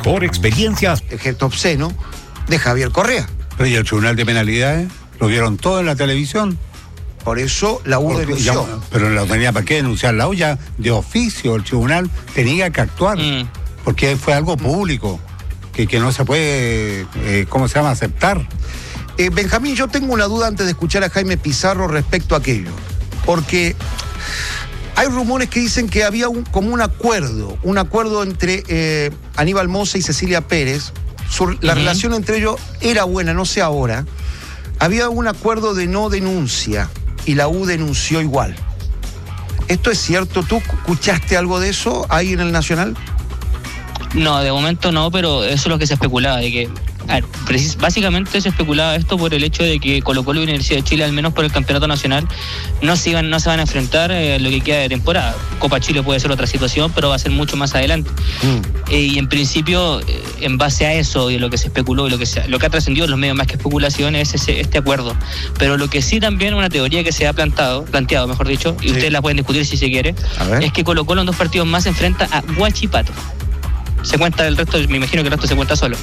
por experiencias. El gesto obsceno de Javier Correa. Pero ¿y el Tribunal de Penalidades? ¿Lo vieron todo en la televisión? Por eso la U denunció. Pero no tenía para qué denunciar la U, ya de oficio el tribunal tenía que actuar, porque fue algo público, que no se puede, aceptar. Benjamín, yo tengo una duda antes de escuchar a Jaime Pizarro respecto a aquello, porque hay rumores que dicen que había como un acuerdo entre Aníbal Mosa y Cecilia Pérez. La relación entre ellos era buena, no sé ahora. Había un acuerdo de no denuncia y la U denunció igual. ¿Esto es cierto? ¿Tú escuchaste algo de eso ahí en el Nacional? No, de momento no, pero eso es lo que se especulaba, de que básicamente se especulaba esto por el hecho de que Colo-Colo y Universidad de Chile, al menos por el campeonato nacional, no se van a enfrentar lo que queda de temporada. Copa Chile puede ser otra situación, pero va a ser mucho más adelante. Y en principio, en base a eso y lo que se especuló y lo que ha trascendido en los medios más que especulación es este acuerdo. Pero lo que sí también una teoría que se ha planteado, mejor dicho, y ustedes la pueden discutir si se quiere, es que Colo-Colo en 2 partidos más se enfrenta a Huachipato. Se cuenta el resto, me imagino que el resto se cuenta solo.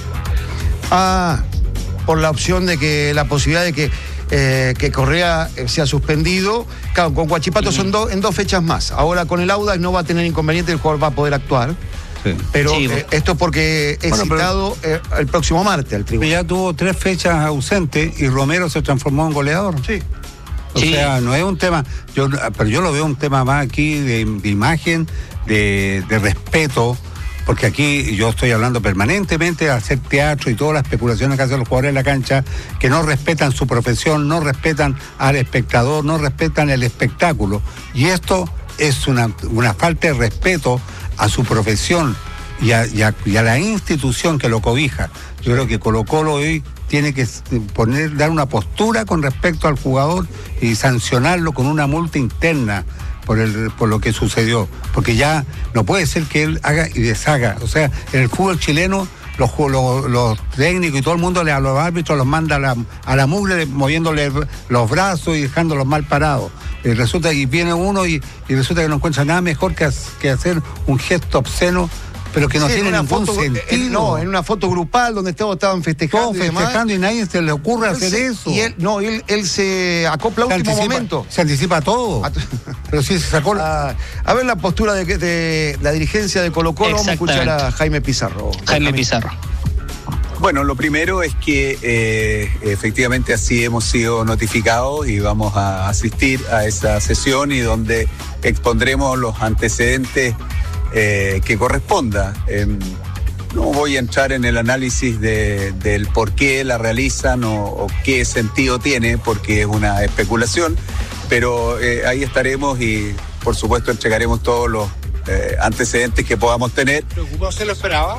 Por la opción de que la posibilidad de que Correa sea suspendido. Claro, con Huachipato son en 2 fechas más. Ahora con el Audax no va a tener inconveniente, el jugador va a poder actuar. Sí. Pero esto es porque es citado el próximo martes al tribunal. Ya tuvo 3 fechas ausentes y Romero se transformó en goleador. Sí. O sea, no es un tema, pero yo lo veo un tema más aquí de imagen, de respeto. Porque aquí yo estoy hablando permanentemente de hacer teatro y todas las especulaciones que hacen los jugadores en la cancha, que no respetan su profesión, no respetan al espectador, no respetan el espectáculo. Y esto es una falta de respeto a su profesión y a la institución que lo cobija. Yo creo que Colo-Colo hoy tiene que dar una postura con respecto al jugador y sancionarlo con una multa interna por lo que sucedió, porque ya no puede ser que él haga y deshaga. O sea, en el fútbol chileno los técnicos y todo el mundo a los árbitros los manda a la mugre, moviéndole los brazos y dejándolos mal parados. Y viene uno y resulta que no encuentra nada mejor que hacer un gesto obsceno, pero que no tiene ningún sentido. En una foto grupal donde todos estaban festejando. Todos festejando y nadie se le ocurre hacer eso. Y él se acopla a último momento. Se anticipa todo. Pero sí se sacó. A ver la postura de la dirigencia de Colo-Colo. Vamos a escuchar a Jaime Pizarro. Jaime Pizarro. Bueno, lo primero es que efectivamente así hemos sido notificados y vamos a asistir a esa sesión y donde expondremos los antecedentes que corresponda. No voy a entrar en el análisis del por qué la realizan o qué sentido tiene, porque es una especulación, pero ahí estaremos y por supuesto entregaremos todos los antecedentes que podamos tener. ¿No se lo esperaba?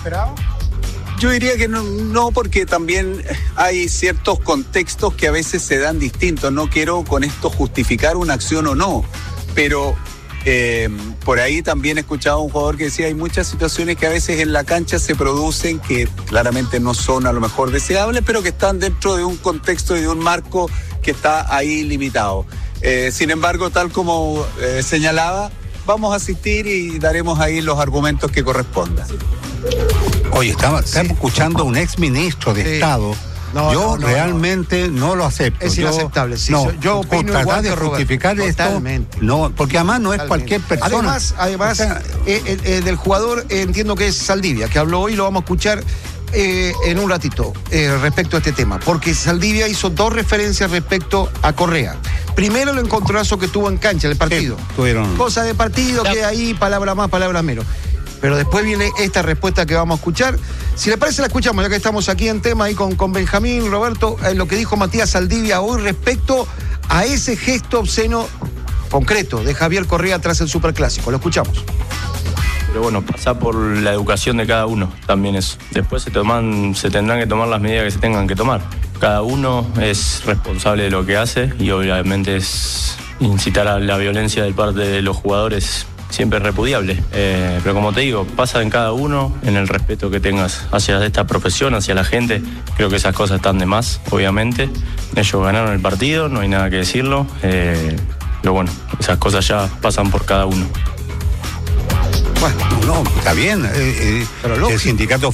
Yo diría que no, porque también hay ciertos contextos que a veces se dan distintos. No quiero con esto justificar una acción o no, pero por ahí también he escuchado a un jugador que decía hay muchas situaciones que a veces en la cancha se producen que claramente no son a lo mejor deseables, pero que están dentro de un contexto y de un marco que está ahí limitado. Sin embargo, tal como señalaba, vamos a asistir y daremos ahí los argumentos que correspondan. Oye, estamos escuchando a un exministro de Estado. Yo realmente no lo acepto. Es inaceptable. Yo opino tratar de justificar esto. No, porque además no es cualquier persona. Además, del jugador entiendo que es Saldivia, que habló hoy, lo vamos a escuchar en un ratito respecto a este tema. Porque Saldivia hizo 2 referencias respecto a Correa. Primero, el encontronazo que tuvo en cancha, el partido. Cosa de partido, que ahí palabra más, palabra menos. Pero después viene esta respuesta que vamos a escuchar. Si le parece, la escuchamos, ya que estamos aquí en tema ahí con Benjamín, Roberto, lo que dijo Matías Saldivia hoy respecto a ese gesto obsceno concreto de Javier Correa tras el Superclásico. Lo escuchamos. Pero bueno, pasa por la educación de cada uno también eso. Después se tendrán que tomar las medidas que se tengan que tomar. Cada uno es responsable de lo que hace y obviamente es incitar a la violencia de parte de los jugadores. Siempre es repudiable, pero como te digo, pasa en cada uno, en el respeto que tengas hacia esta profesión, hacia la gente. Creo que esas cosas están de más, obviamente. Ellos ganaron el partido, no hay nada que decirlo, pero bueno, esas cosas ya pasan por cada uno. Bueno, no, está bien. El sindicato